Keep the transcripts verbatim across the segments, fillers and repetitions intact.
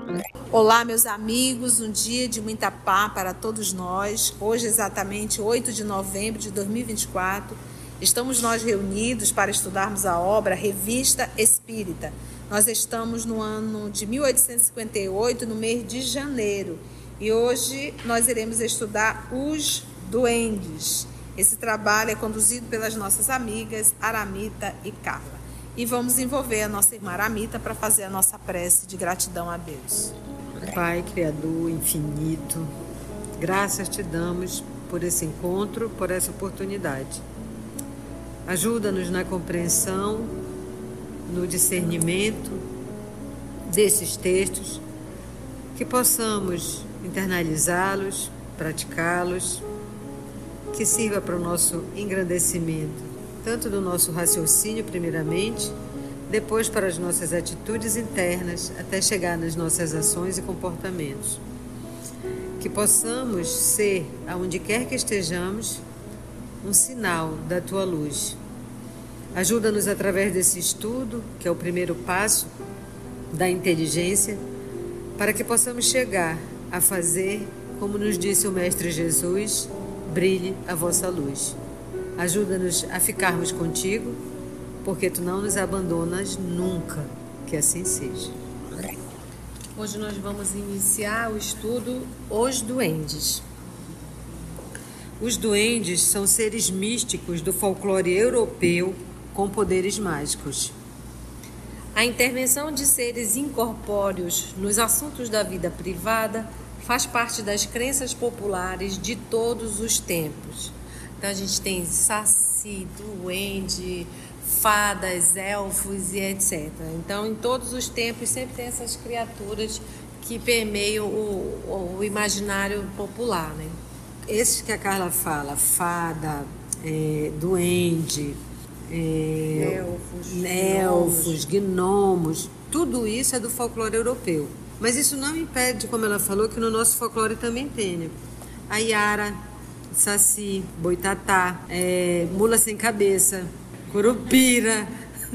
Olá, meus amigos, um dia de muita paz para todos nós. Hoje, exatamente oito de novembro de dois mil e vinte e quatro, estamos nós reunidos para estudarmos a obra Revista Espírita. Nós estamos no ano de mil oitocentos e cinquenta e oito, no mês de janeiro, e hoje nós iremos estudar Os Duendes. Esse trabalho é conduzido pelas nossas amigas Aramita e Carla. E vamos envolver a nossa irmã Aramita para fazer a nossa prece de gratidão a Deus. Pai Criador infinito, graças te damos por esse encontro, por essa oportunidade. Ajuda-nos na compreensão, no discernimento desses textos, que possamos internalizá-los, praticá-los, que sirva para o nosso engrandecimento, tanto do nosso raciocínio, primeiramente, depois para as nossas atitudes internas, até chegar nas nossas ações e comportamentos. Que possamos ser, aonde quer que estejamos, um sinal da tua luz. Ajuda-nos através desse estudo, que é o primeiro passo da inteligência, para que possamos chegar a fazer, como nos disse o Mestre Jesus, brilhe a vossa luz. Ajuda-nos a ficarmos contigo, porque tu não nos abandonas nunca, que assim seja. Hoje nós vamos iniciar o estudo Os Duendes. Os duendes são seres místicos do folclore europeu com poderes mágicos. A intervenção de seres incorpóreos nos assuntos da vida privada faz parte das crenças populares de todos os tempos. Então a gente tem saci, duende, fadas, elfos e etcétera. Então, em todos os tempos, sempre tem essas criaturas que permeiam o, o imaginário popular, né? Esses que a Carla fala, fada, é, duende, é, elfos, elfos, gnomos, tudo isso é do folclore europeu. Mas isso não impede, como ela falou, que no nosso folclore também tem, né? A Yara, saci, boitatá, é, mula sem cabeça, curupira,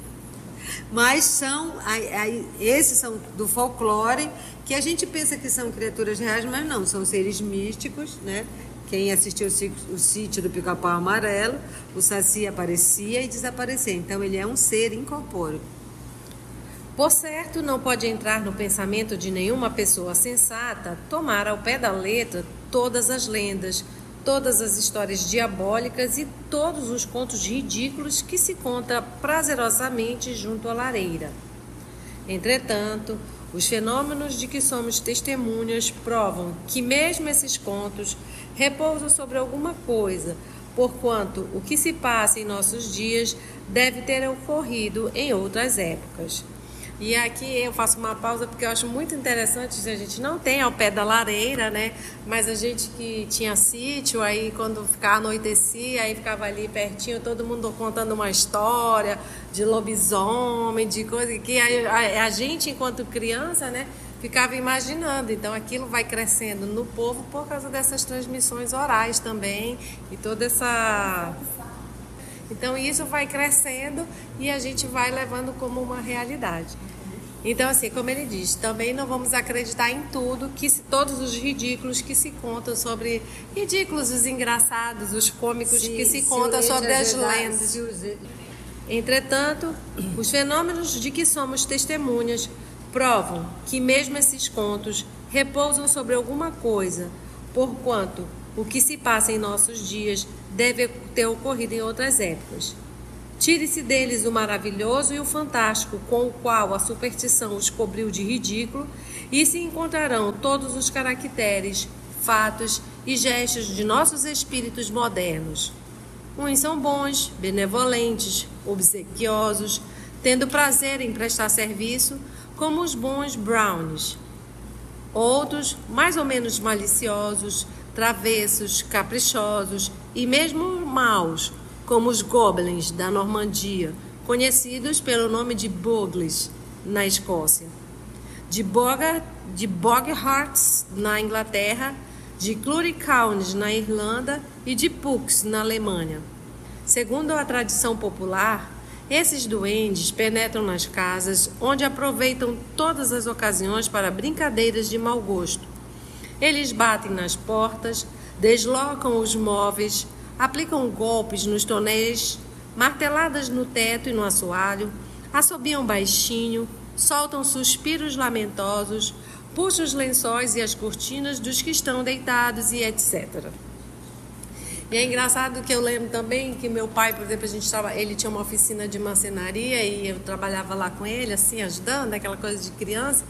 mas são, esses são do folclore, que a gente pensa que são criaturas reais, mas não, são seres místicos, né? Quem assistiu o Sítio do Pica-Pau Amarelo, o saci aparecia e desaparecia, então ele é um ser incorpóreo. Por certo, não pode entrar no pensamento de nenhuma pessoa sensata tomar ao pé da letra todas as lendas, todas as histórias diabólicas e todos os contos ridículos que se conta prazerosamente junto à lareira. Entretanto, os fenômenos de que somos testemunhas provam que mesmo esses contos repousam sobre alguma coisa, porquanto o que se passa em nossos dias deve ter ocorrido em outras épocas. E aqui eu faço uma pausa porque eu acho muito interessante, a gente não tem ao pé da lareira, né? Mas a gente que tinha sítio, aí quando ficava anoitecia, aí ficava ali pertinho, todo mundo contando uma história de lobisomem, de coisa que a, a, a gente, enquanto criança, né, ficava imaginando. Então aquilo vai crescendo no povo por causa dessas transmissões orais também e toda essa... Então isso vai crescendo e a gente vai levando como uma realidade. Então, assim, como ele diz, também não vamos acreditar em tudo, que se, todos os ridículos que se contam sobre... Ridículos, os engraçados, os cômicos Sim, que se contam sobre as lendas. Os... Entretanto, os fenômenos de que somos testemunhas provam que mesmo esses contos repousam sobre alguma coisa, porquanto o que se passa em nossos dias deve ter ocorrido em outras épocas. Tire-se deles o maravilhoso e o fantástico, com o qual a superstição os cobriu de ridículo, e se encontrarão todos os caracteres, fatos e gestos de nossos espíritos modernos. Uns são bons, benevolentes, obsequiosos, tendo prazer em prestar serviço, como os bons brownies. Outros, mais ou menos maliciosos, travessos, caprichosos e mesmo maus, como os goblins da Normandia, conhecidos pelo nome de Bogles, na Escócia, de, Bogart, de Bogharts, na Inglaterra, de Cluricaunes, na Irlanda, e de Pucks, na Alemanha. Segundo a tradição popular, Esses duendes penetram nas casas, onde aproveitam todas as ocasiões para brincadeiras de mau gosto. Eles batem nas portas, deslocam os móveis, aplicam golpes nos tonéis, marteladas no teto e no assoalho, assobiam baixinho, soltam suspiros lamentosos, puxam os lençóis e as cortinas dos que estão deitados e etcétera. E é engraçado que eu lembro também que meu pai, por exemplo, a gente tava, ele tinha uma oficina de marcenaria e eu trabalhava lá com ele, assim, ajudando, aquela coisa de criança.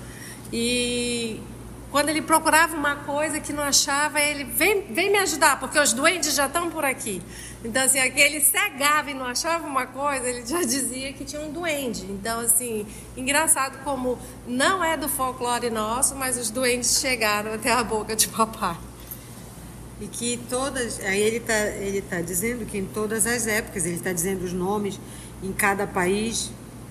E quando ele procurava uma coisa que não achava, ele vem, vem me ajudar, porque os duendes já estão por aqui. Então, assim, aquele cegava e não achava uma coisa, ele já dizia que tinha um duende. Então, assim, engraçado como não é do folclore nosso, mas os duendes chegaram até a boca de papai. E que todas, aí ele está ele tá dizendo que em todas as épocas, ele está dizendo os nomes em cada país,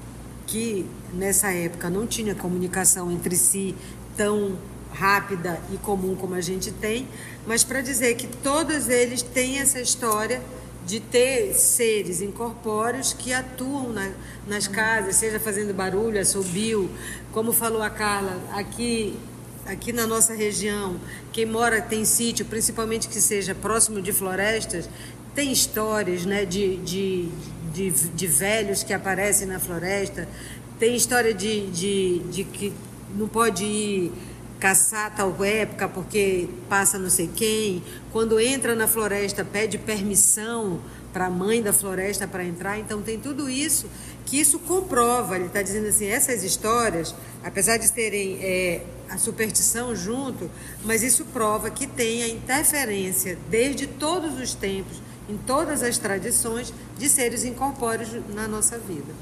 que nessa época não tinha comunicação entre si tão rápida e comum como a gente tem, mas para dizer que todos eles têm essa história de ter seres incorpóreos que atuam na, nas casas, seja fazendo barulho, assobio, como falou a Carla, aqui... Aqui na nossa região, quem mora tem sítio, principalmente que seja próximo de florestas, tem histórias, né, de, de, de, de velhos que aparecem na floresta, tem história de, de, de que não pode ir caçar tal época porque passa não sei quem, quando entra na floresta pede permissão para a mãe da floresta para entrar. Então tem tudo isso, que isso comprova, ele está dizendo assim, essas histórias, apesar de terem é, a superstição junto, mas isso prova que tem a interferência desde todos os tempos, em todas as tradições, de seres incorpóreos na nossa vida.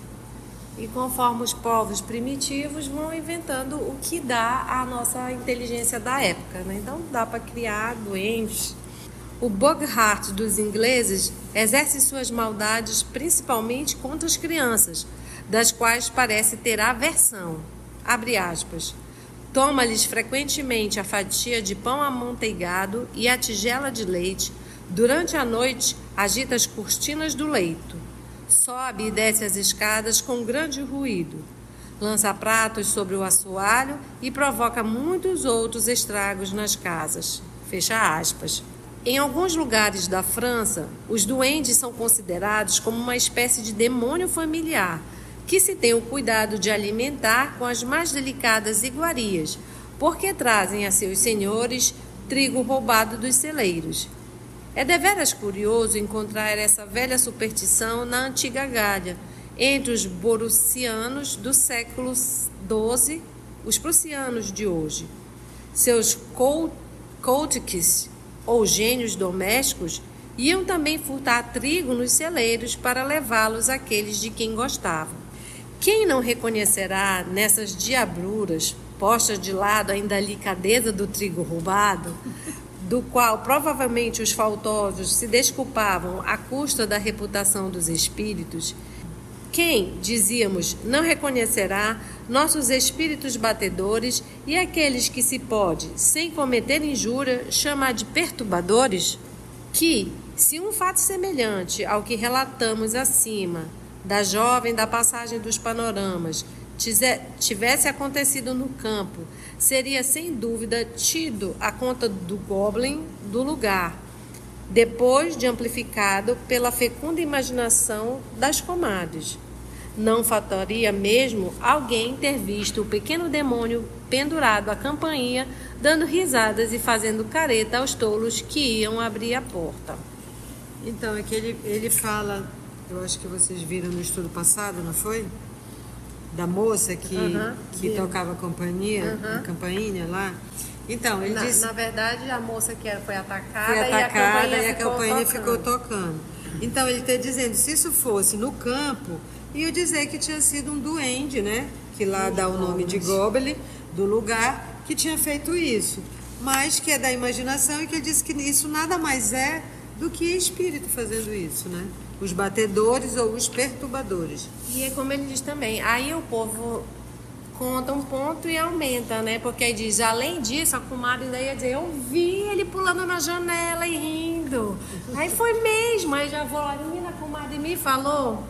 E conforme os povos primitivos vão inventando o que dá à nossa inteligência da época, né? Então dá para criar duendes. O Bogart dos ingleses exerce suas maldades principalmente contra as crianças, das quais parece ter aversão. Abre aspas. Toma-lhes frequentemente a fatia de pão amanteigado e a tigela de leite. Durante a noite, agita as cortinas do leito. Sobe e desce as escadas com grande ruído. Lança pratos sobre o assoalho e provoca muitos outros estragos nas casas. Fecha aspas. Em alguns lugares da França, os duendes são considerados como uma espécie de demônio familiar, que se tem o cuidado de alimentar com as mais delicadas iguarias, porque trazem a seus senhores trigo roubado dos celeiros. É deveras curioso encontrar essa velha superstição na antiga Gália, entre os borussianos do século doze, os prussianos de hoje. Seus cautiques, ou gênios domésticos, iam também furtar trigo nos celeiros para levá-los àqueles de quem gostavam. Quem não reconhecerá nessas diabluras, postas de lado a indelicadeza do trigo roubado, do qual provavelmente os faltosos se desculpavam à custa da reputação dos espíritos? Quem, dizíamos, não reconhecerá nossos espíritos batedores e aqueles que se pode, sem cometer injúria, chamar de perturbadores? Que, se um fato semelhante ao que relatamos acima, da jovem da passagem dos panoramas, tivesse acontecido no campo, seria sem dúvida tido a conta do goblin do lugar, depois de amplificado pela fecunda imaginação das comadres. Não faltaria mesmo alguém ter visto o pequeno demônio pendurado à campainha, dando risadas e fazendo careta aos tolos que iam abrir a porta. Então, é que ele, ele fala, eu acho que vocês viram no estudo passado, não foi? Da moça que, uh-huh, que tocava a campainha, uh-huh. a campainha lá. Então, ele na, disse... Na verdade, a moça que foi atacada, foi atacada e a campainha, e a ficou, campainha tocando. ficou tocando. Então, ele está dizendo, se isso fosse no campo, ia dizer que tinha sido um duende, né? Que lá dá o nome de Goblin, do lugar, que tinha feito isso. Mas que é da imaginação e que ele disse que isso nada mais é do que espírito fazendo isso, né? Os batedores ou os perturbadores. E é como ele diz também, aí o povo conta um ponto e aumenta, né? Porque aí diz, além disso, a comadre ainda ia dizer, eu vi ele pulando na janela e rindo. Aí foi mesmo, aí já vou lá, menina, a comadre me falou.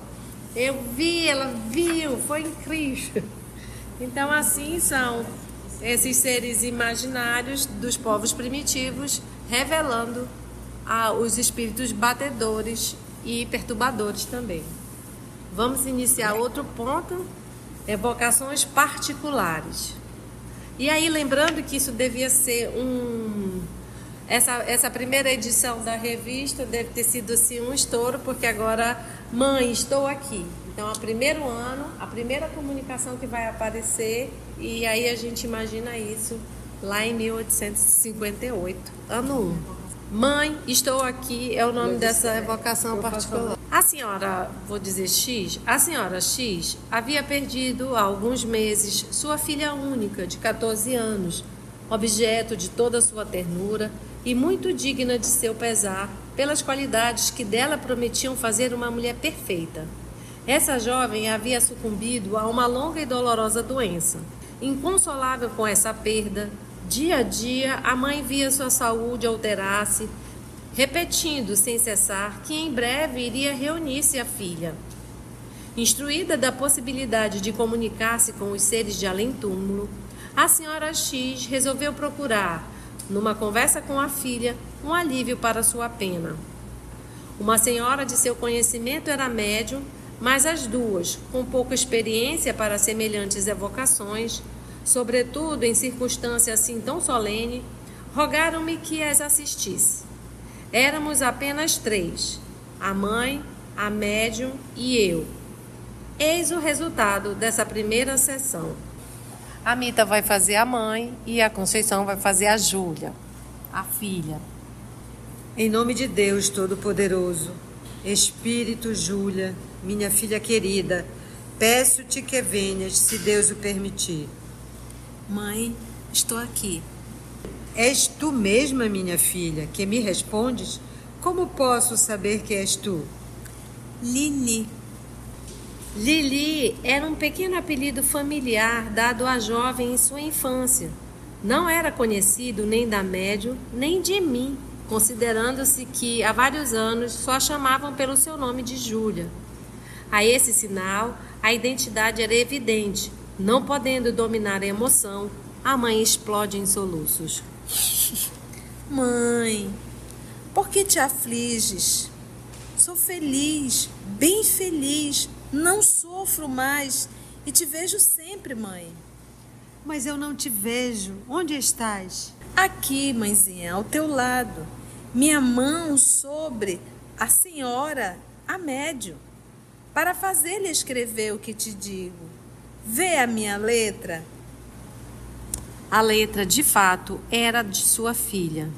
Eu vi, ela viu, foi incrível. Então, assim são esses seres imaginários dos povos primitivos, revelando ah, os espíritos batedores e perturbadores também. Vamos iniciar outro ponto, evocações particulares. E aí, lembrando que isso devia ser um... Essa, essa primeira edição da revista deve ter sido assim, um estouro, porque agora, mãe, estou aqui. Então, é o primeiro ano, a primeira comunicação que vai aparecer, e aí a gente imagina isso lá em mil oitocentos e cinquenta e oito, ano um. Mãe, estou aqui, é o nome dessa evocação particular. A senhora, vou dizer X, a senhora X havia perdido há alguns meses sua filha única, de quatorze anos, objeto de toda a sua ternura e muito digna de seu pesar, pelas qualidades que dela prometiam fazer uma mulher perfeita. Essa jovem havia sucumbido a uma longa e dolorosa doença. Inconsolável com essa perda, dia a dia a mãe via sua saúde alterar-se, repetindo sem cessar que em breve iria reunir-se à filha. Instruída da possibilidade de comunicar-se com os seres de além-túmulo, a senhora X resolveu procurar, numa conversa com a filha, um alívio para sua pena. Uma senhora de seu conhecimento era médium, mas as duas, com pouca experiência para semelhantes evocações, sobretudo em circunstância assim tão solene, rogaram-me que as assistisse. Éramos apenas três, a mãe, a médium e eu. Eis o resultado dessa primeira sessão. A Mita vai fazer a mãe e a Conceição vai fazer a Júlia, a filha. Em nome de Deus Todo-Poderoso, Espírito Júlia, minha filha querida, peço-te que venhas, se Deus o permitir. Mãe, estou aqui. És tu mesma, minha filha, que me respondes? Como posso saber que és tu? Lili. Lili era um pequeno apelido familiar dado à jovem em sua infância. Não era conhecido nem da médium, nem de mim, considerando-se que há vários anos só a chamavam pelo seu nome de Júlia. A esse sinal, a identidade era evidente. Não podendo dominar a emoção, a mãe explode em soluços. Mãe, por que te afliges? Sou feliz, bem feliz, não sofro mais e te vejo sempre, mãe. Mas eu não te vejo. Onde estás? Aqui, mãezinha, ao teu lado. Minha mão sobre a senhora, a médium, para fazer-lhe escrever o que te digo. Vê a minha letra. A letra, de fato, era de sua filha.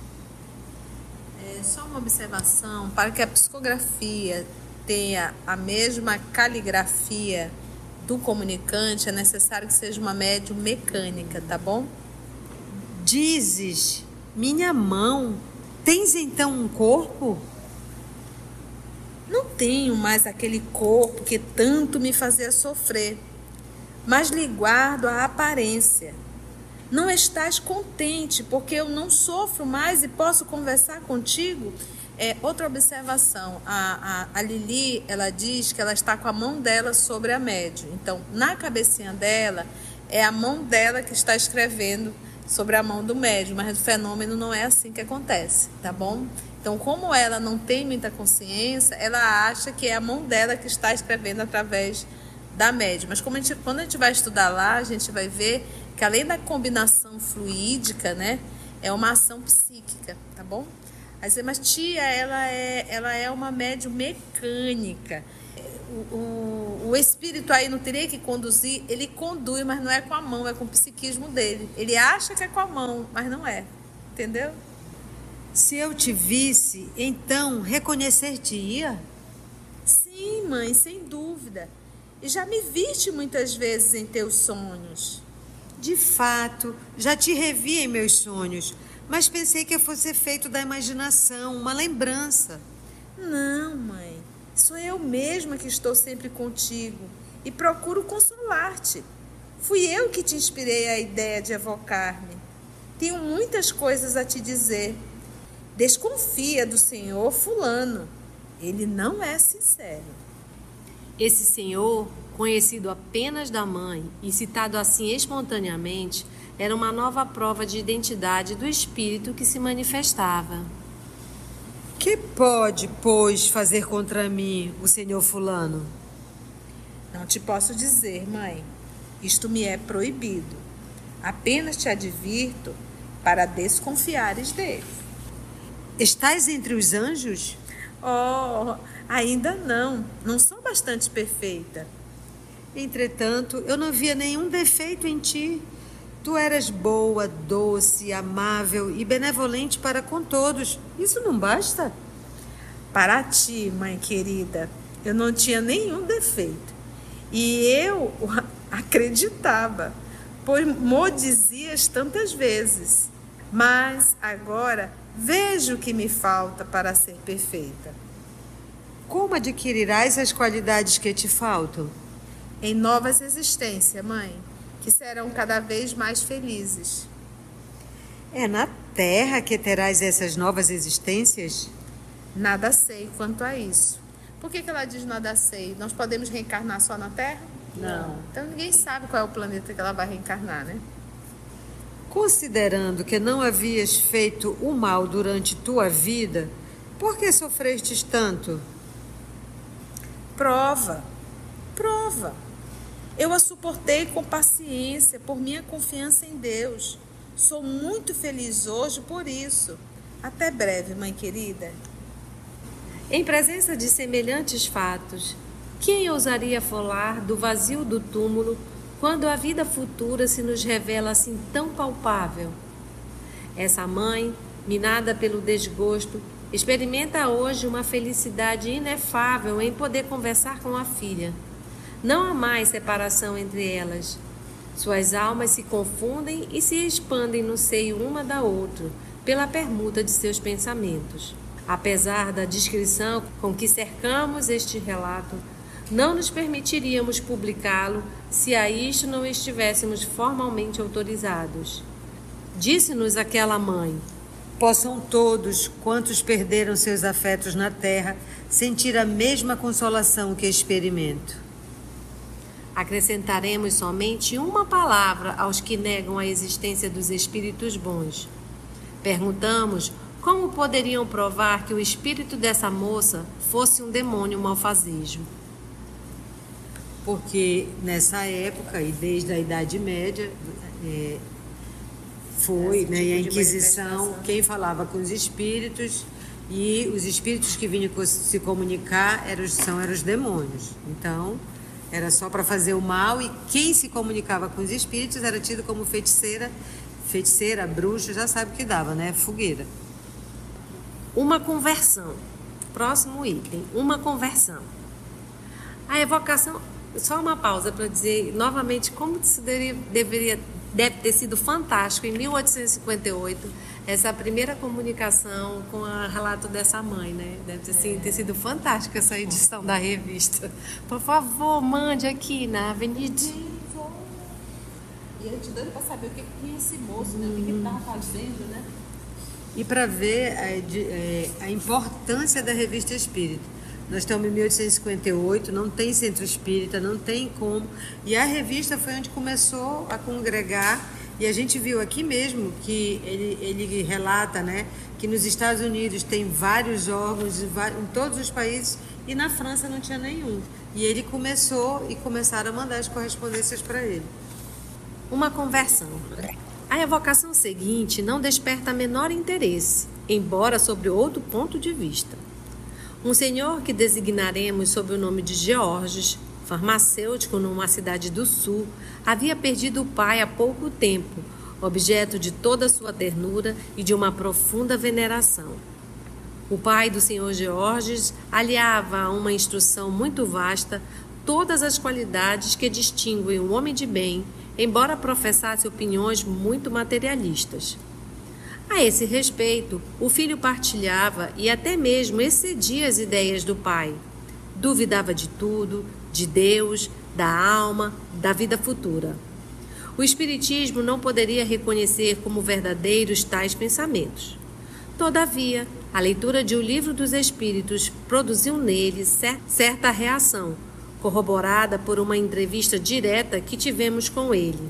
É só uma observação, para que a psicografia tenha a mesma caligrafia do comunicante, é necessário que seja uma médium mecânica, tá bom? Dizes, minha mão, tens então um corpo? Não tenho mais aquele corpo que tanto me fazia sofrer, mas lhe guardo a aparência. Não estás contente porque eu não sofro mais e posso conversar contigo? É, outra observação, a, a, a Lili, ela diz que ela está com a mão dela sobre a médium. Então, na cabecinha dela, é a mão dela que está escrevendo sobre a mão do médium, mas o fenômeno não é assim que acontece, tá bom? Então, como ela não tem muita consciência, ela acha que é a mão dela que está escrevendo através da médium. Mas como a gente, quando a gente vai estudar lá, a gente vai ver que além da combinação fluídica, né, é uma ação psíquica, tá bom? Aí você, mas tia, ela é, ela é uma médium mecânica. O, o, o espírito aí não teria que conduzir, ele conduz, mas não é com a mão, é com o psiquismo dele. Ele acha que é com a mão, mas não é, entendeu? Se eu te visse, então reconhecer-te-ia? Sim, mãe, sem dúvida. E já me viste muitas vezes em teus sonhos. De fato, já te revi em meus sonhos, mas pensei que fosse feito da imaginação, uma lembrança. Não, mãe. Sou eu mesma que estou sempre contigo e procuro consolar-te. Fui eu que te inspirei a ideia de evocar-me. Tenho muitas coisas a te dizer. Desconfia do senhor fulano. Ele não é sincero. Esse senhor, conhecido apenas da mãe e citado assim espontaneamente, era uma nova prova de identidade do espírito que se manifestava. Que pode, pois, fazer contra mim o senhor fulano? Não te posso dizer, mãe. Isto me é proibido. Apenas te advirto para desconfiares dele. Estás entre os anjos? Oh, ainda não. Não sou bastante perfeita. Entretanto, eu não via nenhum defeito em ti. Tu eras boa, doce, amável e benevolente para com todos. Isso não basta? Para ti, mãe querida, eu não tinha nenhum defeito. E eu acreditava, pois mo dizias tantas vezes. Mas agora vejo o que me falta para ser perfeita. Como adquirirás as qualidades que te faltam? Em novas existências, mãe, que serão cada vez mais felizes. É na terra que terás essas novas existências? Nada sei quanto a isso. Por que que ela diz nada sei? Nós podemos reencarnar só na Terra? Não. Então ninguém sabe qual é o planeta que ela vai reencarnar, né? Considerando que não havias feito o mal durante tua vida, por que sofrestes tanto? Prova, prova. Eu a suportei com paciência por minha confiança em Deus. Sou muito feliz hoje por isso. Até breve, mãe querida. Em presença de semelhantes fatos, quem ousaria falar do vazio do túmulo quando a vida futura se nos revela assim tão palpável? Essa mãe, minada pelo desgosto, experimenta hoje uma felicidade inefável em poder conversar com a filha. Não há mais separação entre elas. Suas almas se confundem e se expandem no seio uma da outra, pela permuta de seus pensamentos. Apesar da descrição com que cercamos este relato, não nos permitiríamos publicá-lo se a isto não estivéssemos formalmente autorizados. Disse-nos aquela mãe: possam todos, quantos perderam seus afetos na terra, sentir a mesma consolação que experimento. Acrescentaremos somente uma palavra aos que negam a existência dos espíritos bons. Perguntamos como poderiam provar que o espírito dessa moça fosse um demônio malfazejo. Porque nessa época, e desde a Idade Média, é, foi né, tipo a Inquisição quem falava com os espíritos, e os espíritos que vinham se comunicar eram, são, eram os demônios. Então, era só para fazer o mal, e quem se comunicava com os espíritos era tido como feiticeira, feiticeira, bruxa, já sabe o que dava, né? Fogueira. Uma conversão. Próximo item, uma conversão. A evocação, só uma pausa para dizer novamente como isso deveria, deveria, deve ter sido fantástico em mil oitocentos e cinquenta e oito, essa primeira comunicação com o relato dessa mãe, né? Deve ter, assim, ter sido fantástica essa edição da revista. Por favor, mande aqui na Avenida. E eu te dando para saber o que é esse moço, né? O que ele estava fazendo, né? E para ver a, a importância da revista Espírita. Nós estamos em mil oitocentos e cinquenta e oito, não tem centro espírita, não tem como. E a revista foi onde começou a congregar. E a gente viu aqui mesmo que ele, ele relata, né, que nos Estados Unidos tem vários órgãos em todos os países e na França não tinha nenhum. E ele começou e começaram a mandar as correspondências para ele. Uma conversão. A evocação seguinte não desperta menor interesse, embora sobre outro ponto de vista. Um senhor que designaremos sob o nome de Georges, farmacêutico numa cidade do sul, havia perdido o pai há pouco tempo, objeto de toda sua ternura e de uma profunda veneração. O pai do senhor Georges aliava a uma instrução muito vasta todas as qualidades que distinguem o homem de bem, embora professasse opiniões muito materialistas. A esse respeito, o filho partilhava e até mesmo excedia as ideias do pai. Duvidava de tudo, de Deus, da alma, da vida futura. O Espiritismo não poderia reconhecer como verdadeiros tais pensamentos. Todavia, a leitura de O Livro dos Espíritos produziu nele certa reação, corroborada por uma entrevista direta que tivemos com ele.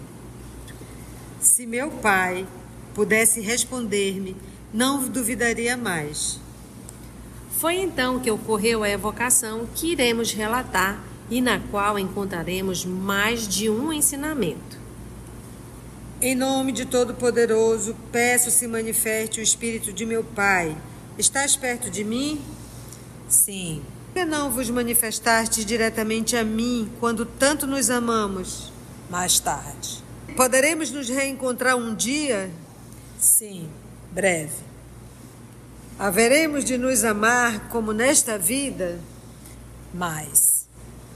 Se meu pai pudesse responder-me, não duvidaria mais. Foi então que ocorreu a evocação que iremos relatar e na qual encontraremos mais de um ensinamento. Em nome de Todo-Poderoso, peço se manifeste o Espírito de meu Pai. Estás perto de mim? Sim. Por que não vos manifestastes diretamente a mim, quando tanto nos amamos? Mais tarde. Poderemos nos reencontrar um dia? Sim, breve. Haveremos de nos amar como nesta vida? Mais.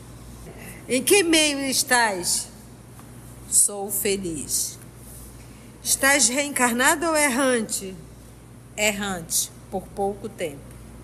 Em que meio estás? Sou feliz. Estás reencarnado ou errante? Errante, por pouco tempo.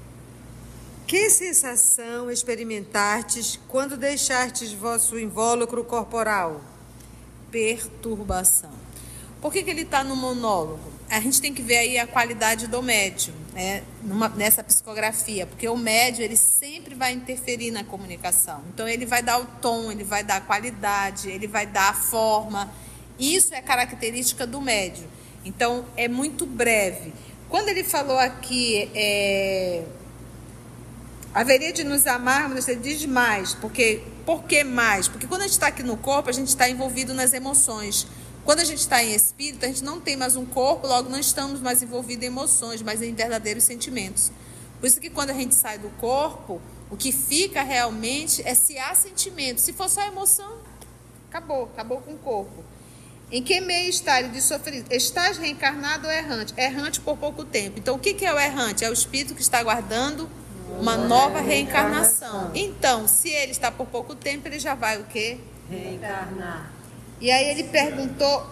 Que sensação experimentastes quando deixastes vosso invólucro corporal? Perturbação. Por que que ele está no monólogo? A gente tem que ver aí a qualidade do médium, né, numa, nessa psicografia, porque o médium ele sempre vai interferir na comunicação. Então ele vai dar o tom, ele vai dar a qualidade, ele vai dar a forma. Isso é característica do médium. Então é muito breve. Quando ele falou aqui, é, haveria de nos amarmos, ele diz mais. Porque, por que mais? Porque quando a gente está aqui no corpo, a gente está envolvido nas emoções. Quando a gente está em espírito, a gente não tem mais um corpo, logo não estamos mais envolvidos em emoções, mas em verdadeiros sentimentos. Por isso que quando a gente sai do corpo, o que fica realmente é se há sentimento. Se for só emoção, acabou, acabou com o corpo. Em que meio está? Ele diz sofrer. Estás reencarnado ou errante? Errante por pouco tempo. Então, o que é o errante? É o espírito que está aguardando uma nova reencarnação. Então, se ele está por pouco tempo, ele já vai o quê? Reencarnar. E aí ele perguntou,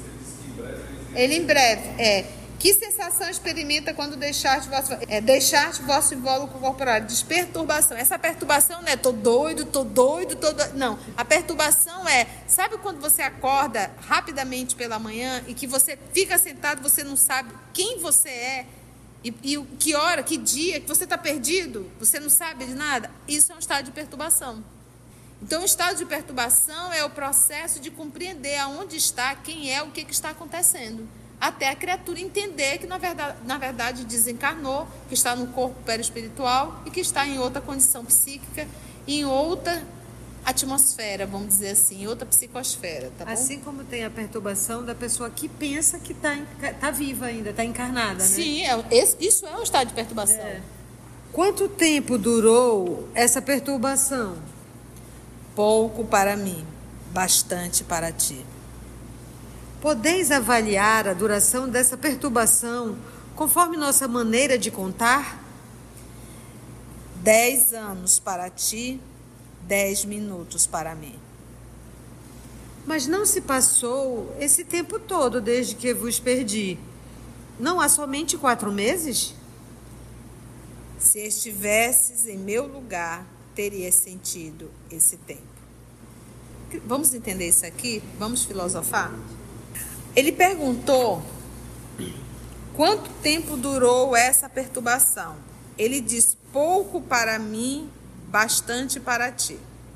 ele em breve, é, que sensação experimenta quando deixaste vosso, é, deixaste vosso invólucro corporal? Diz perturbação. Essa perturbação não é tô doido, tô doido, tô doido. Não, a perturbação é, sabe quando você acorda rapidamente pela manhã e que você fica sentado, você não sabe quem você é e, e que hora, que dia, que você está perdido, você não sabe de nada? Isso é um estado de perturbação. Então, o estado de perturbação é o processo de compreender aonde está, quem é, o que, que está acontecendo. Até a criatura entender que, na verdade, na verdade, desencarnou, que está no corpo perispiritual e que está em outra condição psíquica, em outra atmosfera, vamos dizer assim, em outra psicosfera. Tá bom? Assim como tem a perturbação da pessoa que pensa que está tá viva ainda, está encarnada, né? Sim, é, esse, isso é um estado de perturbação. É. Quanto tempo durou essa perturbação? Pouco para mim, bastante para ti. Podeis avaliar a duração dessa perturbação conforme nossa maneira de contar? Dez anos para ti, dez minutos para mim. Mas não se passou esse tempo todo desde que vos perdi. Não há somente quatro meses? Se estivesses em meu lugar, teria sentido esse tempo. Vamos entender isso aqui? Vamos filosofar? Ele perguntou quanto tempo durou essa perturbação. Ele diz, pouco para mim, bastante para ti.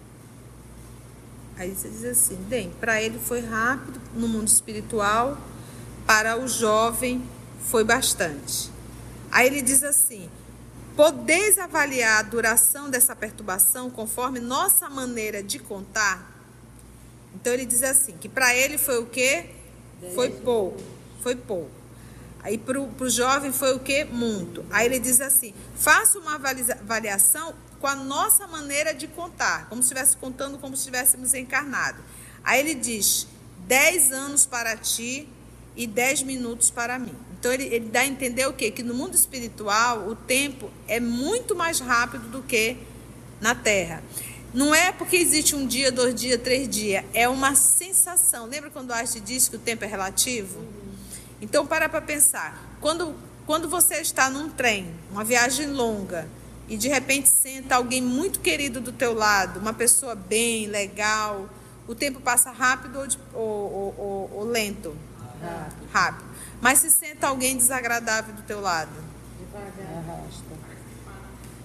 Aí você diz assim, bem, para ele foi rápido no mundo espiritual, para o jovem foi bastante. Aí ele diz assim, podeis avaliar a duração dessa perturbação conforme nossa maneira de contar? Então ele diz assim, que para ele foi o quê? Foi pouco, foi pouco. Aí para o jovem foi o quê? Muito. Aí ele diz assim, faça uma avaliação com a nossa maneira de contar, como se estivesse contando como se estivéssemos encarnados. Aí ele diz, dez anos para ti e dez minutos para mim. Então ele, ele dá a entender o quê? Que no mundo espiritual o tempo é muito mais rápido do que na Terra. Não é porque existe um dia, dois dias, três dias. É uma sensação. Lembra quando Einstein disse que o tempo é relativo? Então, para para pensar. Quando, quando você está num trem, uma viagem longa, e de repente senta alguém muito querido do teu lado, uma pessoa bem, legal, o tempo passa rápido ou, de, ou, ou, ou, ou lento? Rápido. Rápido. Mas se senta alguém desagradável do teu lado? Devagar. Arrasta.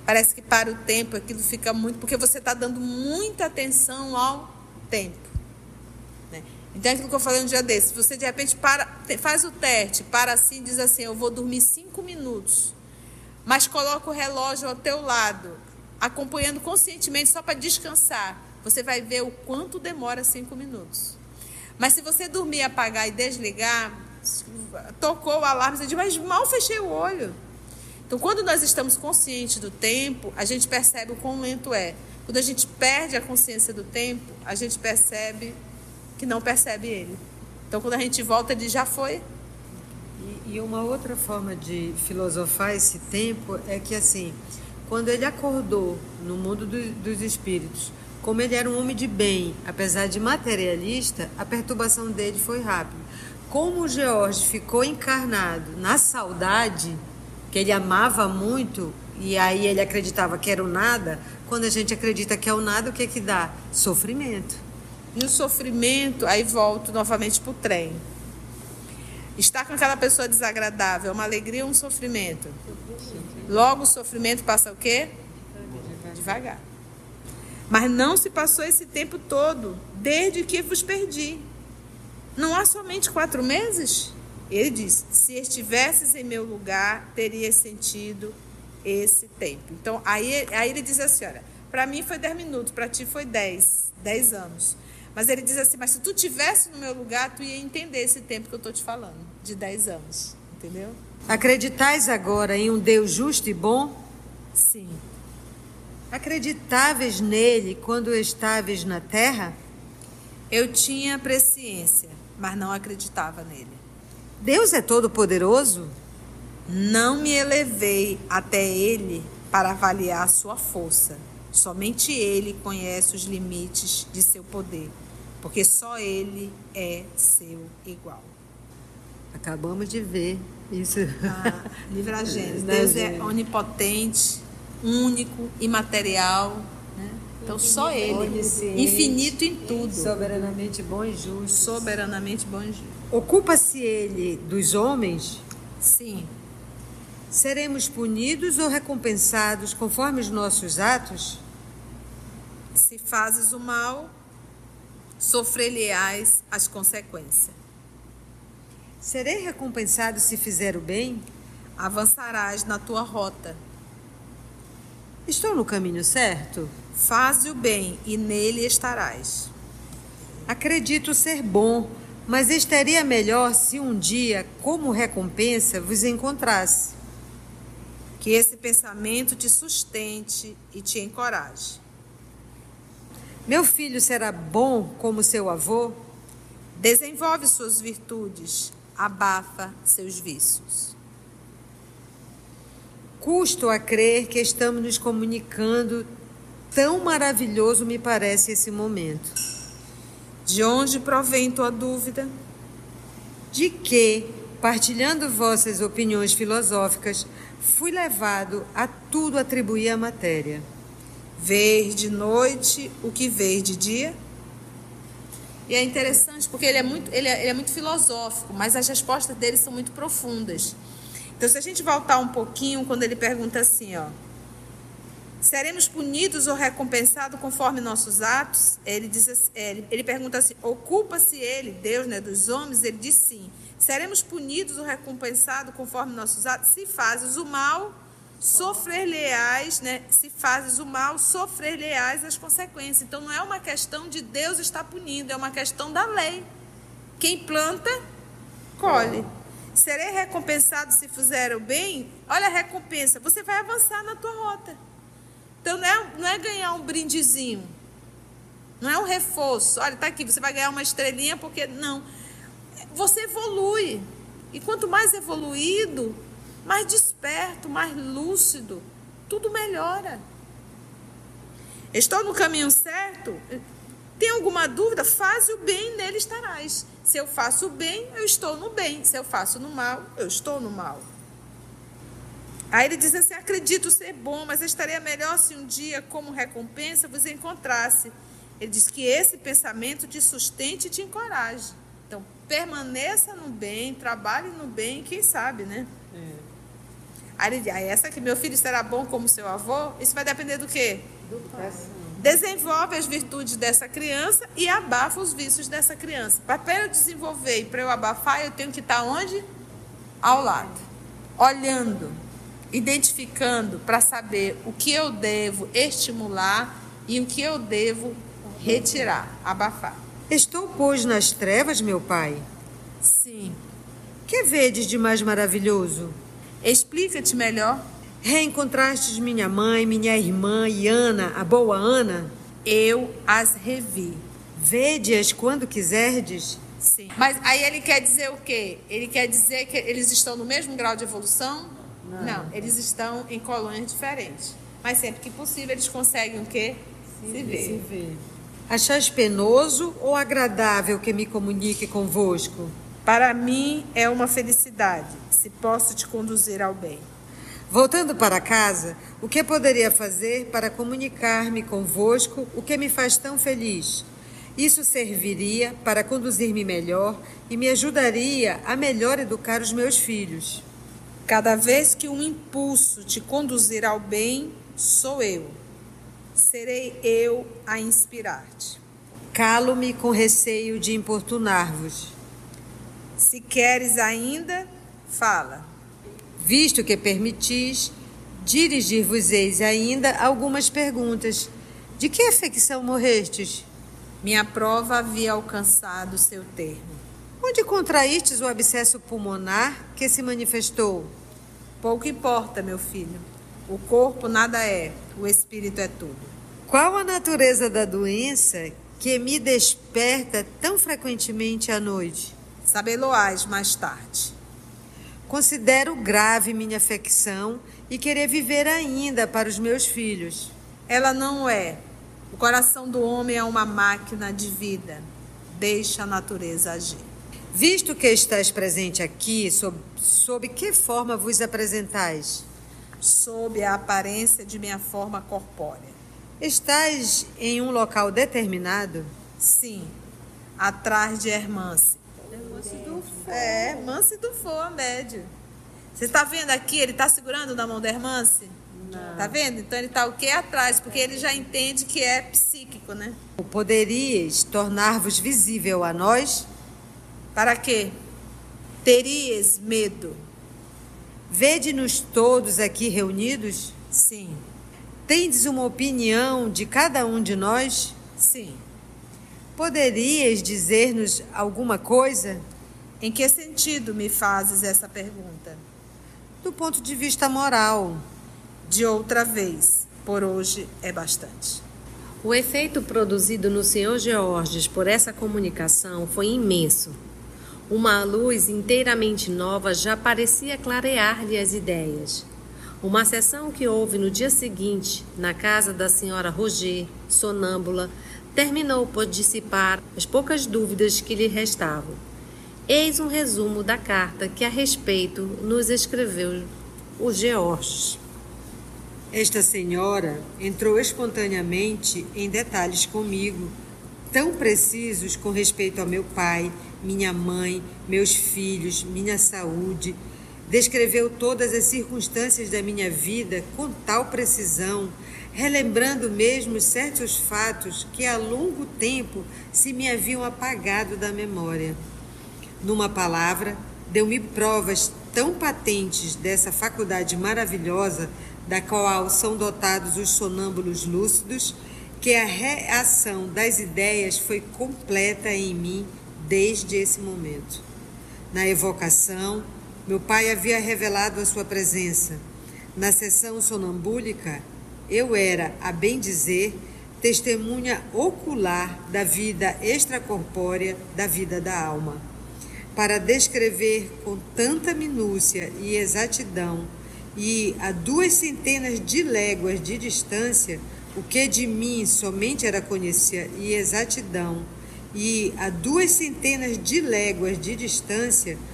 parece que para o tempo, aquilo fica muito, porque você está dando muita atenção ao tempo. Né? Então, é aquilo que eu falei um dia desse, você de repente para, faz o teste, para assim, diz assim, eu vou dormir cinco minutos, mas coloca o relógio ao teu lado, acompanhando conscientemente só para descansar, você vai ver o quanto demora cinco minutos. Mas se você dormir, apagar e desligar, tocou o alarme, você diz, mas mal fechei o olho. Então, quando nós estamos conscientes do tempo, a gente percebe o quão lento é. Quando a gente perde a consciência do tempo, a gente percebe que não percebe ele. Então, quando a gente volta, ele já foi. E, e uma outra forma de filosofar esse tempo é que, assim, quando ele acordou no mundo do, dos espíritos, como ele era um homem de bem, apesar de materialista, a perturbação dele foi rápida. Como o George ficou encarnado na saudade, que ele amava muito, e aí ele acreditava que era o nada, quando a gente acredita que é o nada, o que que dá? Sofrimento. E o sofrimento, aí volto novamente para o trem. Estar com aquela pessoa desagradável, é uma alegria ou um sofrimento? Logo o sofrimento passa o quê? Devagar. Mas não se passou esse tempo todo, desde que vos perdi. Não há somente quatro meses? Ele diz, se estivesses em meu lugar, terias sentido esse tempo. Então, aí, aí ele diz assim, olha, para mim foi dez minutos, para ti foi dez, dez anos. Mas ele diz assim, mas se tu estivesse no meu lugar, tu ia entender esse tempo que eu estou te falando, de dez anos, entendeu? Acreditais agora em um Deus justo e bom? Sim. Acreditáveis nele quando estáveis na terra? Eu tinha presciência, mas não acreditava nele. Deus é todo-poderoso? Não me elevei até ele para avaliar a sua força. Somente ele conhece os limites de seu poder, porque só ele é seu igual. Acabamos de ver isso. Ah, livro a Gênesis. Deus é onipotente, único, imaterial, né? Então só ele, infinito em tudo. Soberanamente bom e justo. Soberanamente bom e justo. Ocupa-se ele dos homens? Sim. Seremos punidos ou recompensados conforme os nossos atos? Se fazes o mal, sofrer-lhe-ás as consequências. Serei recompensado se fizer o bem? Avançarás na tua rota. Estou no caminho certo? Faze o bem e nele estarás. Acredito ser bom, mas estaria melhor se um dia, como recompensa, vos encontrasse. Que esse pensamento te sustente e te encoraje. Meu filho será bom como seu avô? Desenvolve suas virtudes, abafa seus vícios. Custo a crer que estamos nos comunicando. Tão maravilhoso me parece esse momento. De onde provém tua dúvida? De que, partilhando vossas opiniões filosóficas, fui levado a tudo atribuir à matéria. Ver de noite o que ver de dia? E é interessante porque ele é muito, ele é, ele é muito filosófico, mas as respostas dele são muito profundas. Então, se a gente voltar um pouquinho, quando ele pergunta assim, ó, seremos punidos ou recompensados conforme nossos atos? Ele, diz assim, ele, ele pergunta assim, ocupa-se ele, Deus, né, dos homens? Ele diz sim. Seremos punidos ou recompensados conforme nossos atos? Se fazes o mal, sofrer-lhe-ás, né? Se fazes o mal, sofrer-lhe-ás as consequências. Então, não é uma questão de Deus estar punindo, é uma questão da lei. Quem planta, colhe. Serei recompensado se fizer o bem? Olha a recompensa, você vai avançar na tua rota. Então, não é, não é ganhar um brindezinho, não é um reforço. Olha, está aqui, você vai ganhar uma estrelinha, porque não. Você evolui. E quanto mais evoluído, mais desperto, mais lúcido, tudo melhora. Estou no caminho certo? Tem alguma dúvida? Faze o bem, nele estarás. Se eu faço o bem, eu estou no bem. Se eu faço no mal, eu estou no mal. Aí ele diz assim, acredito ser bom, mas estaria melhor se um dia, como recompensa, vos encontrasse. Ele diz que esse pensamento te sustente e te encoraje. Então, permaneça no bem, trabalhe no bem, quem sabe, né? É. Aí ele diz, ah, essa que meu filho será bom como seu avô? Isso vai depender do quê? Do pai. Desenvolve as virtudes dessa criança e abafa os vícios dessa criança. Para eu desenvolver e para eu abafar, eu tenho que estar onde? Ao lado. Olhando, identificando para saber o que eu devo estimular e o que eu devo retirar, abafar. Estou, pois, nas trevas, meu pai? Sim. Que vedes de mais maravilhoso? Explica-te melhor. Reencontrastes minha mãe, minha irmã e Ana, a boa Ana? Eu as revi. Vede-as quando quiserdes? Sim. Mas aí ele quer dizer o quê? Ele quer dizer que eles estão no mesmo grau de evolução? Não. Não, eles estão em colônias diferentes. Mas sempre que possível eles conseguem o quê? Se, se ver. Se ver. Achais penoso ou agradável que me comunique convosco? Para mim é uma felicidade, se posso te conduzir ao bem. Voltando para casa, o que poderia fazer para comunicar-me convosco o que me faz tão feliz? Isso serviria para conduzir-me melhor e me ajudaria a melhor educar os meus filhos. Cada vez que um impulso te conduzir ao bem, sou eu. Serei eu a inspirar-te. Calo-me com receio de importunar-vos. Se queres ainda, fala. Visto que permitis, dirigir-vos-eis ainda algumas perguntas. De que afecção morrestes? Minha prova havia alcançado seu termo. Onde contraístes o abscesso pulmonar que se manifestou? Pouco importa, meu filho. O corpo nada é, o espírito é tudo. Qual a natureza da doença que me desperta tão frequentemente à noite? Sabê-lo-ás mais tarde. Considero grave minha afecção e querer viver ainda para os meus filhos. Ela não é. O coração do homem é uma máquina de vida. Deixa a natureza agir. Visto que estás presente aqui, sob, sob que forma vos apresentais? Sob a aparência de minha forma corpórea. Estás em um local determinado? Sim, atrás de Hermance. É, Hermance Dufour, médio. Você está vendo aqui, ele está segurando na mão da Hermance? Não. Tá vendo? Então ele está o quê? Atrás, porque ele já entende que é psíquico, né? Poderias tornar-vos visível a nós? Para quê? Terias medo? Vede-nos todos aqui reunidos? Sim. Tendes uma opinião de cada um de nós? Sim. Poderias dizer-nos alguma coisa? Em que sentido me fazes essa pergunta? Do ponto de vista moral. De outra vez, por hoje é bastante. O efeito produzido no senhor Georges por essa comunicação foi imenso. Uma luz inteiramente nova já parecia clarear-lhe as ideias. Uma sessão que houve no dia seguinte, na casa da senhora Roger, sonâmbula, terminou por dissipar as poucas dúvidas que lhe restavam. Eis um resumo da carta que a respeito nos escreveu o Georges. Esta senhora entrou espontaneamente em detalhes comigo, tão precisos com respeito ao meu pai, minha mãe, meus filhos, minha saúde. Descreveu todas as circunstâncias da minha vida com tal precisão, relembrando mesmo certos fatos que há longo tempo se me haviam apagado da memória. Numa palavra, deu-me provas tão patentes dessa faculdade maravilhosa da qual são dotados os sonâmbulos lúcidos, que a reação das ideias foi completa em mim desde esse momento. Na evocação, meu pai havia revelado a sua presença. Na sessão sonambúlica, eu era, a bem dizer, testemunha ocular da vida extracorpórea, da vida da alma. Para descrever com tanta minúcia e exatidão, e a duas centenas de léguas de distância, o que de mim somente era conhecia e exatidão, e a duas centenas de léguas de distância,